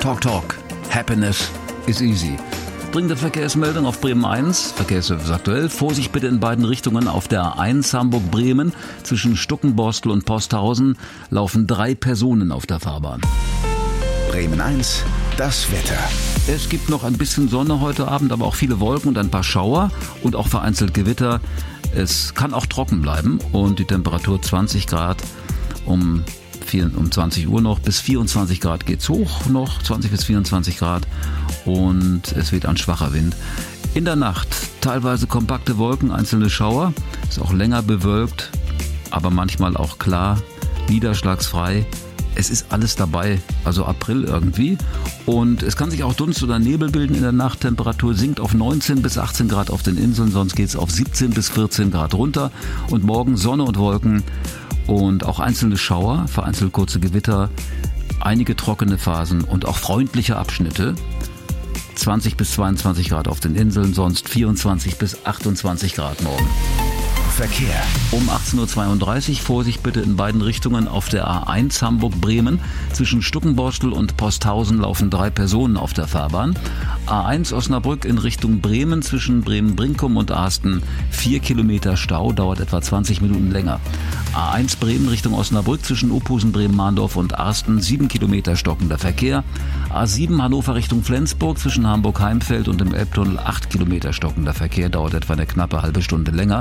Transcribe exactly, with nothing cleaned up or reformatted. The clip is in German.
Talk Talk. Happiness is easy. Dringende Verkehrsmeldung auf Bremen eins. Verkehrsservice aktuell. Vorsicht bitte in beiden Richtungen. Auf der A eins Hamburg-Bremen zwischen Stuckenborstel und Posthausen laufen drei Personen auf der Fahrbahn. Bremen eins, das Wetter. Es gibt noch ein bisschen Sonne heute Abend, aber auch viele Wolken und ein paar Schauer und auch vereinzelt Gewitter. Es kann auch trocken bleiben und die Temperatur zwanzig Grad um, um zwanzig Uhr noch. Bis vierundzwanzig Grad geht's hoch noch, zwanzig bis vierundzwanzig Grad und es weht ein schwacher Wind. In der Nacht teilweise kompakte Wolken, einzelne Schauer, ist auch länger bewölkt, aber manchmal auch klar, niederschlagsfrei. Es ist alles dabei, also April irgendwie. Und es kann sich auch Dunst oder Nebel bilden in der Nacht. Temperatur sinkt auf neunzehn bis achtzehn Grad auf den Inseln, sonst geht es auf siebzehn bis vierzehn Grad runter. Und morgen Sonne und Wolken und auch einzelne Schauer, vereinzelt kurze Gewitter, einige trockene Phasen und auch freundliche Abschnitte. zwanzig bis zweiundzwanzig Grad auf den Inseln, sonst vierundzwanzig bis achtundzwanzig Grad morgen. Verkehr. Um achtzehn Uhr zweiunddreißig, Vorsicht bitte in beiden Richtungen auf der A eins Hamburg-Bremen. Zwischen Stuckenborstel und Posthausen laufen drei Personen auf der Fahrbahn. A eins Osnabrück in Richtung Bremen zwischen Bremen-Brinkum und Arsten. Vier Kilometer Stau, dauert etwa zwanzig Minuten länger. A eins Bremen Richtung Osnabrück zwischen Ophusen, Bremen-Mahndorf und Arsten. Sieben Kilometer stockender Verkehr. A sieben Hannover Richtung Flensburg zwischen Hamburg-Heimfeld und dem Elbtunnel. Acht Kilometer stockender Verkehr, dauert etwa eine knappe halbe Stunde länger.